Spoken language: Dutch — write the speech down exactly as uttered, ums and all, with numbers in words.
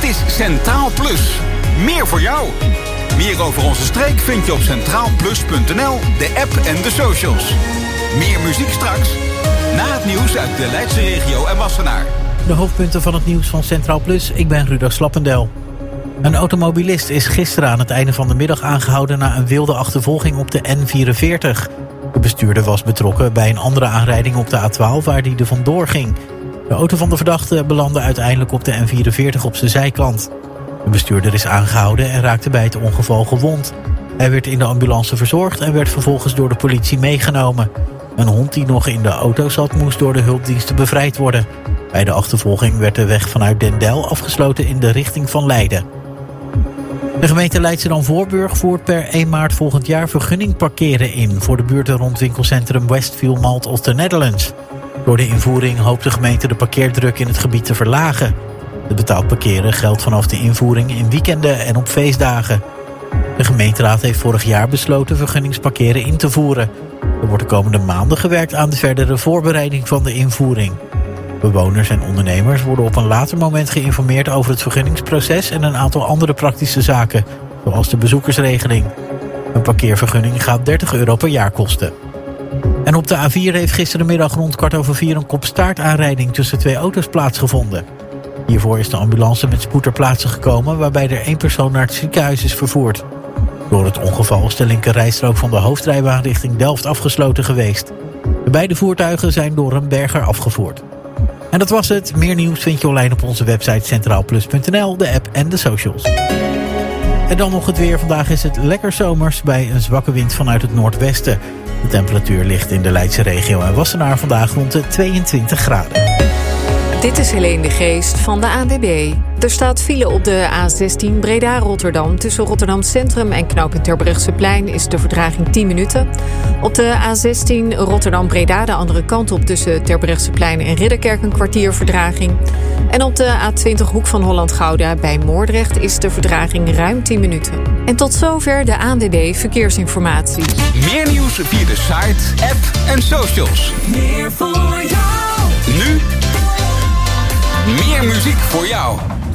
is Centraal Plus. Meer voor jou. Meer over onze streek vind je op centraal plus punt n l, de app en de socials. Meer muziek straks, na het nieuws uit de Leidse regio en Wassenaar. De hoofdpunten van het nieuws van Centraal Plus. Ik ben Rudolf Slappendel. Een automobilist is gisteren aan het einde van de middag aangehouden na een wilde achtervolging op de N vierenveertig. De bestuurder was betrokken bij een andere aanrijding op de A twaalf waar hij er vandoor ging. De auto van de verdachte belandde uiteindelijk op de N vierenveertig op zijn zijkant. De bestuurder is aangehouden en raakte bij het ongeval gewond. Hij werd in de ambulance verzorgd en werd vervolgens door de politie meegenomen. Een hond die nog in de auto zat moest door de hulpdiensten bevrijd worden. Bij de achtervolging werd de weg vanuit Den Dijl afgesloten in de richting van Leiden. De gemeente Leidschendam-Voorburg voert per één maart volgend jaar vergunning parkeren in voor de buurten rond winkelcentrum Westfield Mall of the Netherlands. Door de invoering hoopt de gemeente de parkeerdruk in het gebied te verlagen. Het betaald parkeren geldt vanaf de invoering in weekenden en op feestdagen. De gemeenteraad heeft vorig jaar besloten vergunningsparkeren in te voeren. Er wordt de komende maanden gewerkt aan de verdere voorbereiding van de invoering. Bewoners en ondernemers worden op een later moment geïnformeerd over het vergunningsproces en een aantal andere praktische zaken, zoals de bezoekersregeling. Een parkeervergunning gaat dertig euro per jaar kosten. En op de A vier heeft gisterenmiddag rond kwart over vier een kopstaartaanrijding tussen twee auto's plaatsgevonden. Hiervoor is de ambulance met spoed ter plaatse gekomen, waarbij er één persoon naar het ziekenhuis is vervoerd. Door het ongeval is de linkerrijstrook van de hoofdrijbaan richting Delft afgesloten geweest. De beide voertuigen zijn door een berger afgevoerd. En dat was het. Meer nieuws vind je online op onze website centraal plus punt n l, de app en de socials. En dan nog het weer. Vandaag is het lekker zomers bij een zwakke wind vanuit het noordwesten. De temperatuur ligt in de Leidse regio en Wassenaar vandaag rond de tweeëntwintig graden. Dit is Helene de Geest van de A N W B. Er staat file op de A zestien Breda-Rotterdam. Tussen Rotterdam Centrum en knooppunt Terbrechtseplein is de vertraging tien minuten. Op de A zestien Rotterdam-Breda de andere kant op tussen Terbrechtseplein en Ridderkerk een kwartier vertraging. En op de A twintig Hoek van Holland-Gouda bij Moordrecht is de vertraging ruim tien minuten. En tot zover de A N W B Verkeersinformatie. Meer nieuws via de site, app en socials. Meer voor jou. Nu meer muziek voor jou.